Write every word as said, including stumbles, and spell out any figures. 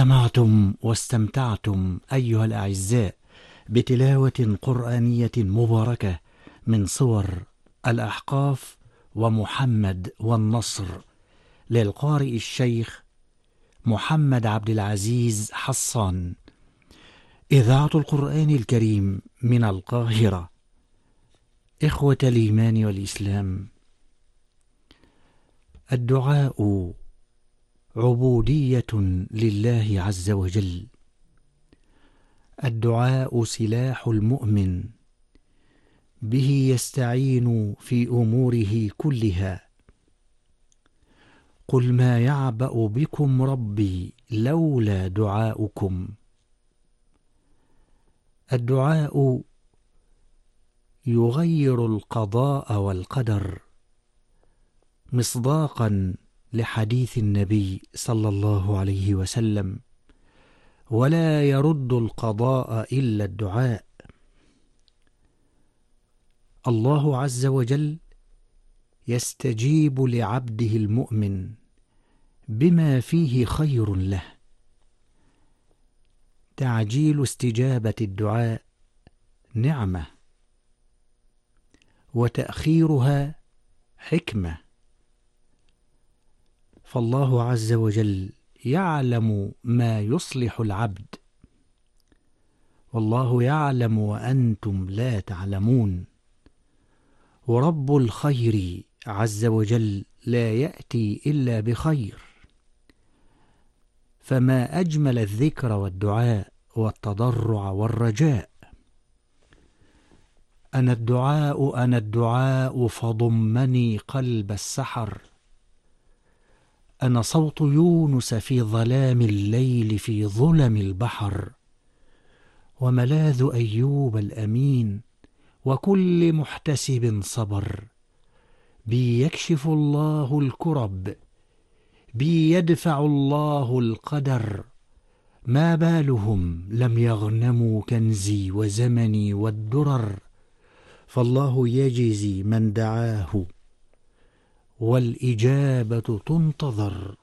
سمعتم واستمتعتم أيها الأعزاء بتلاوة قرآنية مباركة من صور الأحقاف ومحمد والنصر للقارئ الشيخ محمد عبد العزيز حصان، إذاعة القرآن الكريم من القاهرة. إخوة الإيمان والإسلام، الدعاء عبودية لله عز وجل. الدعاء سلاح المؤمن، به يستعين في أموره كلها. قل ما يعبأ بكم ربي لولا دعاؤكم. الدعاء يغير القضاء والقدر، مصداقا لحديث النبي صلى الله عليه وسلم: ولا يرد القضاء إلا الدعاء. الله عز وجل يستجيب لعبده المؤمن بما فيه خير له. تعجيل استجابة الدعاء نعمة، وتأخيرها حكمة، فالله عز وجل يعلم ما يصلح العبد، والله يعلم وأنتم لا تعلمون. ورب الخير عز وجل لا يأتي إلا بخير، فما أجمل الذكر والدعاء والتضرع والرجاء. أنا الدعاء أنا الدعاء فضمني قلب السحر. أنا صوت يونس في ظلام الليل في ظلم البحر، وملاذ أيوب الأمين وكل محتسب صبر. بي يكشف الله الكرب، بي يدفع الله القدر. ما بالهم لم يغنموا كنزي وزمني والدرر. فالله يجزي من دعاه، والإجابة تنتظر.